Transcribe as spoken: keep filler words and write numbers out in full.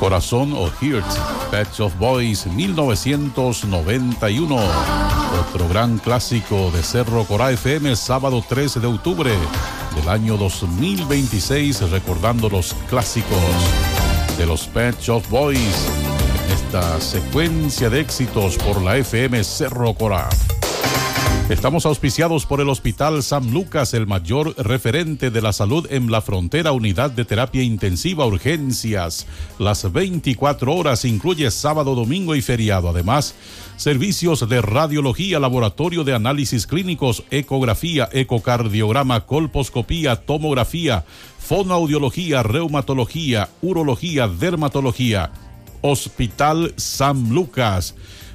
Corazón o Heart, Pet Shop Boys, mil novecientos noventa y uno. Otro gran clásico de Cerro Corá F M, sábado trece de octubre del año dos mil veintiséis, recordando los clásicos de los Pet Shop Boys en esta secuencia de éxitos por la F M Cerro Corá. Estamos auspiciados por el Hospital San Lucas, el mayor referente de la salud en la frontera. Unidad de terapia intensiva, urgencias, las veinticuatro horas, incluye sábado, domingo y feriado. Además, servicios de radiología, laboratorio de análisis clínicos, ecografía, ecocardiograma, colposcopía, tomografía, fonoaudiología, reumatología, urología, dermatología. Hospital San Lucas.